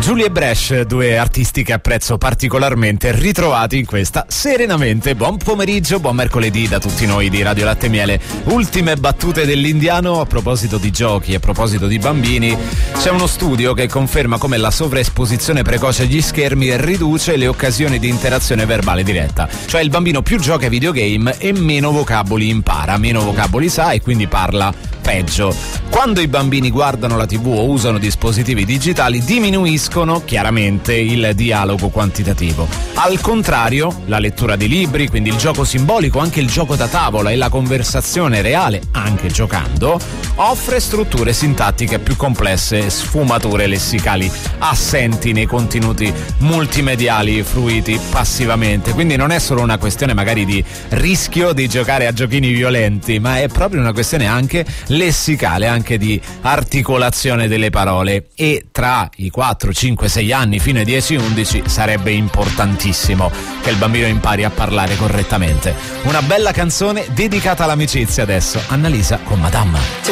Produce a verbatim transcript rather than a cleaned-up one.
Julie e Bresh, due artisti che apprezzo particolarmente, ritrovati in questa Serenamente. Buon pomeriggio, buon mercoledì da tutti noi di Radio Latte e Miele. Ultime battute dell'Indiano a proposito di giochi, a proposito di bambini. C'è uno studio che conferma come la sovraesposizione precoce agli schermi riduce le occasioni di interazione verbale diretta. Cioè il bambino più gioca ai videogame e meno vocaboli impara, meno vocaboli sa e quindi parla peggio. Quando i bambini guardano la tivù o usano dispositivi digitali diminuiscono chiaramente il dialogo quantitativo. Al contrario, la lettura di libri, quindi il gioco simbolico, anche il gioco da tavola e la conversazione reale, anche giocando, offre strutture sintattiche più complesse e sfumature lessicali assenti nei contenuti multimediali fruiti passivamente. Quindi non è solo una questione magari di rischio di giocare a giochini violenti, ma è proprio una questione anche lessicale, anche di articolazione delle parole, e tra i quattro, cinque, sei anni fino ai dieci undici sarebbe importantissimo che il bambino impari a parlare correttamente. Una bella canzone dedicata all'amicizia adesso, Annalisa con Madama.